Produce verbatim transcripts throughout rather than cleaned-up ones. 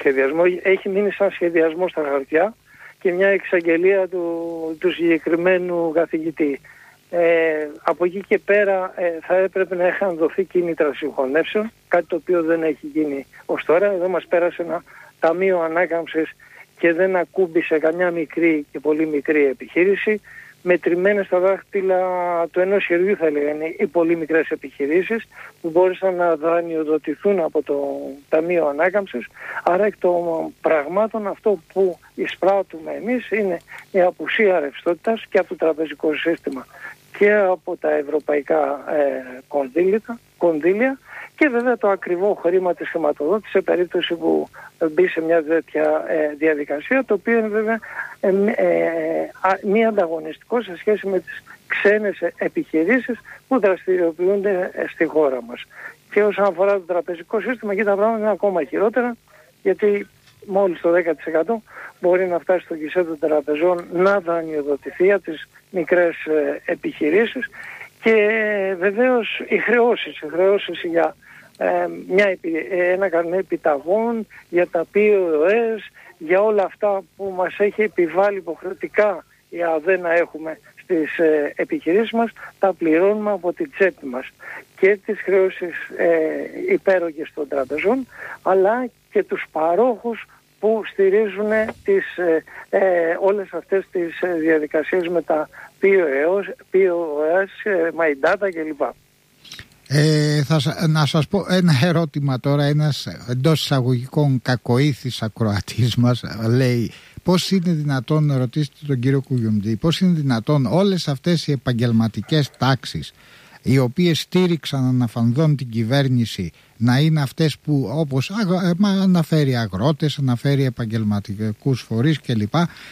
σχεδιασμό. Έχει μείνει σαν σχεδιασμό στα χαρτιά και μια εξαγγελία του, του συγκεκριμένου καθηγητή. Ε, από εκεί και πέρα ε, θα έπρεπε να είχαν δοθεί κίνητρα συγχωνεύσεων, κάτι το οποίο δεν έχει γίνει ως τώρα. Εδώ μας πέρασε ένα ταμείο ανάκαμψης και δεν ακούμπησε καμιά μικρή και πολύ μικρή επιχείρηση. Μετρημένες στα δάχτυλα του ενός χεριού θα λέγανε οι πολύ μικρές επιχειρήσεις που μπόρεσαν να δανειοδοτηθούν από το Ταμείο Ανάκαμψης. Άρα εκ των πραγμάτων αυτό που εισπράττουμε εμείς είναι η απουσία ρευστότητας και από το τραπεζικό σύστημα και από τα ευρωπαϊκά ε, κονδύλια, κονδύλια και βέβαια το ακριβό χρήμα της χρηματοδότησης σε περίπτωση που μπει σε μια τέτοια ε, διαδικασία, το οποίο είναι βέβαια ε, ε, μη ανταγωνιστικό σε σχέση με τις ξένες επιχειρήσεις που δραστηριοποιούνται ε, στη χώρα μας. Και όσον αφορά το τραπεζικό σύστημα, εκεί τα πράγματα είναι ακόμα χειρότερα, γιατί μόλις το δέκα τοις εκατό μπορεί να φτάσει στο γκισέ των τραπεζών να δανειοδοτηθεί από τις μικρές ε, επιχειρήσεις και ε, βεβαίως οι χρεώσεις, οι χρεώσεις για ε, μια, ένα καρνέ επιταγών, για τα πι ο ες, για όλα αυτά που μας έχει επιβάλει υποχρεωτικά η ΑΔΕ να έχουμε στις ε, επιχειρήσεις μας, τα πληρώνουμε από την τσέπη μας. Και τις χρεώσεις ε, υπέρογες των τραπεζών, αλλά και τους παρόχους που στηρίζουν τις, ε, ε, όλες αυτές τις ε, διαδικασίες με τα πι ο ες, ε, My Data κλπ. Ε, θα, να σας πω ένα ερώτημα τώρα. Ένας εντός εισαγωγικών κακοήθης ακροατής μας λέει: πώς είναι δυνατόν, να ρωτήσετε τον κύριο Κουγιουμτζή, πώς είναι δυνατόν όλες αυτές οι επαγγελματικές τάξεις οι οποίες στήριξαν αναφανδόν την κυβέρνηση να είναι αυτές που, όπως αναφέρει αγρότες, αναφέρει επαγγελματικούς φορείς κλπ,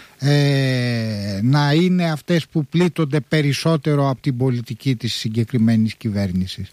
ε, να είναι αυτές που πλήττονται περισσότερο από την πολιτική της συγκεκριμένης κυβέρνησης?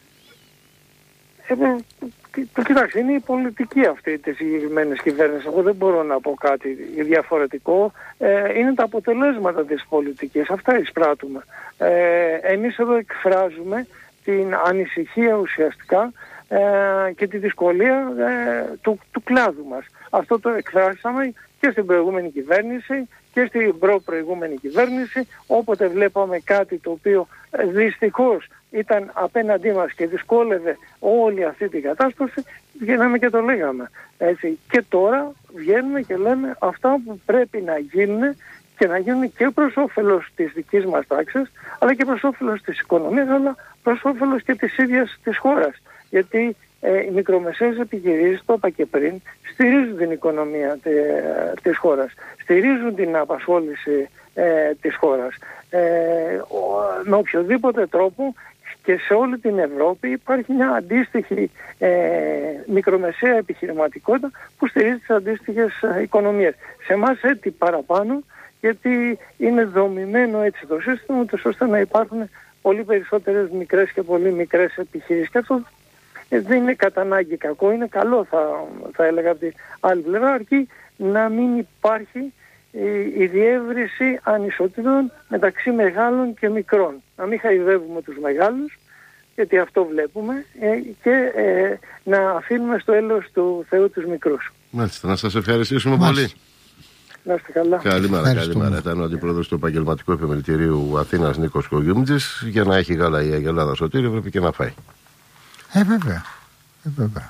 Ε, το κοιτάξτε, είναι η πολιτική αυτή της συγκεκριμένης κυβέρνησης. Εγώ δεν μπορώ να πω κάτι διαφορετικό. Ε, είναι τα αποτελέσματα της πολιτικής. Αυτά εισπράττουμε. Ε, εμείς εδώ εκφράζουμε την ανησυχία ουσιαστικά ε, και τη δυσκολία ε, του, του κλάδου μας. Αυτό το εκφράσαμε και στην προηγούμενη κυβέρνηση και στην προ-προηγούμενη κυβέρνηση, όποτε βλέπαμε κάτι το οποίο ε, δυστυχώς ήταν απέναντί μας και δυσκόλευε όλη αυτή την κατάσταση, βγαίναμε και το λέγαμε. Έτσι. Και τώρα βγαίνουμε και λέμε αυτά που πρέπει να γίνουν και να γίνουν και προς όφελος της δικής μας τάξης, αλλά και προς όφελος της οικονομίας, αλλά προς όφελος και της ίδιας της χώρας. Γιατί ε, οι μικρομεσαίες επιχειρήσεις, το είπα και πριν, στηρίζουν την οικονομία τε, της χώρας, στηρίζουν την απασχόληση ε, της χώρας. Ε, ο, με οποιοδήποτε τρόπο και σε όλη την Ευρώπη υπάρχει μια αντίστοιχη ε, μικρομεσαία επιχειρηματικότητα που στηρίζει τις αντίστοιχες ε, οικονομίες. Σε εμάς έτσι παραπάνω, γιατί είναι δομημένο έτσι το σύστημα, ώστε να υπάρχουν πολύ περισσότερες μικρές και πολύ μικρές επιχειρήσεις. Και αυτό δεν είναι κατά ανάγκη κακό, είναι καλό θα, θα έλεγα από την άλλη πλευρά, αρκεί να μην υπάρχει η, η διεύρυνση ανισοτήτων μεταξύ μεγάλων και μικρών. Να μην χαϊδεύουμε τους μεγάλους, γιατί αυτό βλέπουμε, ε, και ε, να αφήνουμε στο έλεος του Θεού τους μικρούς. Μάλιστα, να σας ευχαριστήσουμε Μάλιστα. πολύ. Να είστε καλά. Καλημέρα, καλημέρα. Ήταν ο αντιπρόεδρος του Επαγγελματικού Επιμελητηρίου Αθήνας, Νίκος Κουγιουμτζής. Για να έχει γάλα η Αγελάδα Σωτήρη, πρέπει και να φάει. Ε, βέβαια. Ε, βέβαια.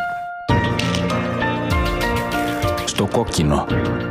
Στο κόκκινο.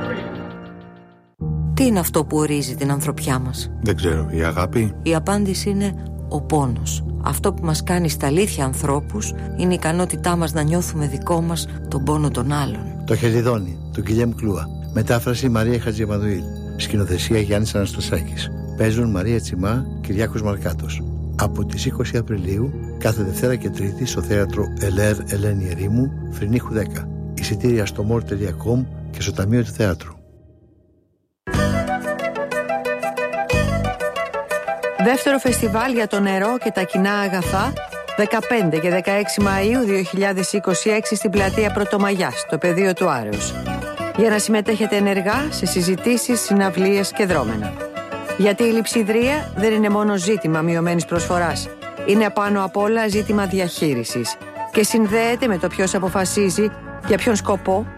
Τι είναι αυτό που ορίζει την ανθρωπιά μας? Δεν ξέρω, η αγάπη. Η απάντηση είναι ο πόνος. Αυτό που μας κάνει στα αλήθεια ανθρώπους είναι η ικανότητά μας να νιώθουμε δικό μας τον πόνο των άλλων. Το Χελιδόνι, του Γκυλιέμ Κλούα. Μετάφραση Μαρία Χατζημανουήλ. Σκηνοθεσία Γιάννης Αναστασάκης. Παίζουν Μαρία Τσιμά, Κυριάκος Μαρκάτος. Από τις είκοσι Απριλίου, κάθε Δευτέρα και Τρίτη στο θέατρο Ελέρ Ελένη Ερήμου, Φρυνίχου δέκα. Εισιτήρια στο μορ τελεία κομ και στο Ταμείο του Θεάτρου. Δεύτερο φεστιβάλ για το νερό και τα κοινά αγαθά, δεκαπέντε και δεκαέξι Μαΐου δύο χιλιάδες είκοσι έξι στην πλατεία Πρωτομαγιάς, στο πεδίο του Άρεως. Για να συμμετέχετε ενεργά σε συζητήσεις, συναυλίες και δρόμενα. Γιατί η λειψιδρία δεν είναι μόνο ζήτημα μειωμένης προσφοράς. Είναι πάνω απ' όλα ζήτημα διαχείρισης. Και συνδέεται με το ποιος αποφασίζει για ποιον σκοπό